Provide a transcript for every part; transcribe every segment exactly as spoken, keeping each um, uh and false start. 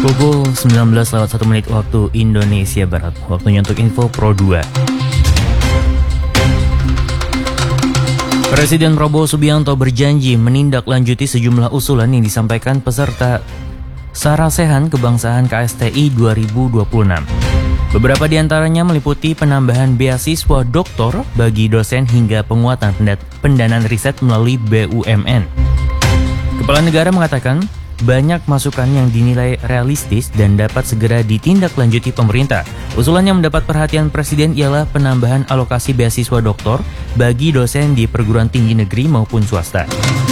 Pukul sembilan belas lewat satu menit waktu Indonesia Barat. Waktunya untuk info Pro dua. Presiden Prabowo Subianto berjanji menindaklanjuti sejumlah usulan yang disampaikan peserta Sarasehan Kebangsaan K S T I dua ribu dua puluh enam. Beberapa di antaranya meliputi penambahan beasiswa doktor bagi dosen hingga penguatan pendanaan riset melalui B U M N. Kepala negara mengatakan, banyak masukan yang dinilai realistis dan dapat segera ditindaklanjuti pemerintah. Usulan yang mendapat perhatian Presiden ialah penambahan alokasi beasiswa doktor bagi dosen di perguruan tinggi negeri maupun swasta.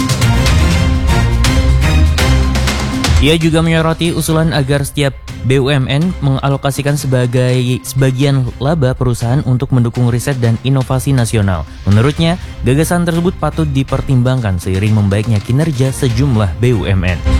Ia juga menyoroti usulan agar setiap B U M N mengalokasikan sebagai sebagian laba perusahaan untuk mendukung riset dan inovasi nasional. Menurutnya, gagasan tersebut patut dipertimbangkan seiring membaiknya kinerja sejumlah B U M N.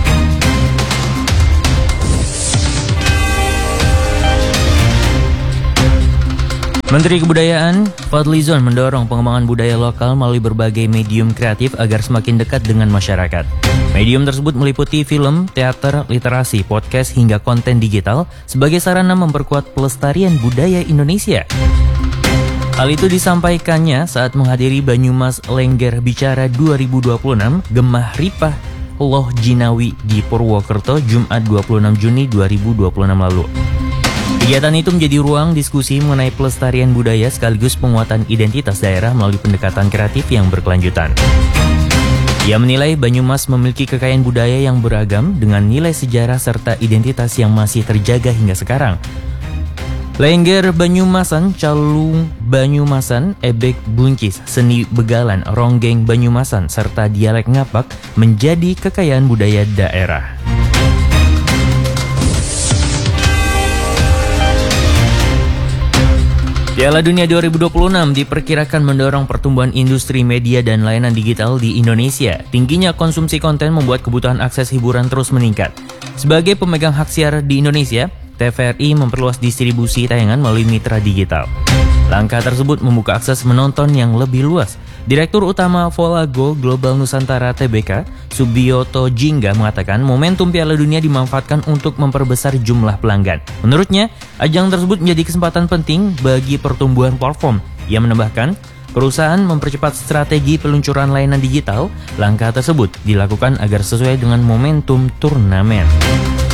Menteri Kebudayaan Fadlizon mendorong pengembangan budaya lokal melalui berbagai medium kreatif agar semakin dekat dengan masyarakat. Medium tersebut meliputi film, teater, literasi, podcast, hingga konten digital sebagai sarana memperkuat pelestarian budaya Indonesia. Hal itu disampaikannya saat menghadiri Banyumas Lengger Bicara dua ribu dua puluh enam Gemah Ripah Loh Jinawi di Purwokerto Jumat dua puluh enam Juni dua ribu dua puluh enam lalu. Kegiatan itu menjadi ruang diskusi mengenai pelestarian budaya sekaligus penguatan identitas daerah melalui pendekatan kreatif yang berkelanjutan. Ia menilai Banyumas memiliki kekayaan budaya yang beragam dengan nilai sejarah serta identitas yang masih terjaga hingga sekarang. Lengger Banyumasan, Calung Banyumasan, Ebek Buncis, Seni Begalan, Ronggeng Banyumasan, serta dialek Ngapak menjadi kekayaan budaya daerah. Piala Dunia dua ribu dua puluh enam diperkirakan mendorong pertumbuhan industri media dan layanan digital di Indonesia. Tingginya konsumsi konten membuat kebutuhan akses hiburan terus meningkat. Sebagai pemegang hak siar di Indonesia, T V R I memperluas distribusi tayangan melalui mitra digital. Langkah tersebut membuka akses menonton yang lebih luas. Direktur Utama Volago Global Nusantara T B K, Subiyoto Jingga mengatakan momentum Piala Dunia dimanfaatkan untuk memperbesar jumlah pelanggan. Menurutnya, ajang tersebut menjadi kesempatan penting bagi pertumbuhan platform. Ia menambahkan, perusahaan mempercepat strategi peluncuran layanan digital. Langkah tersebut dilakukan agar sesuai dengan momentum turnamen.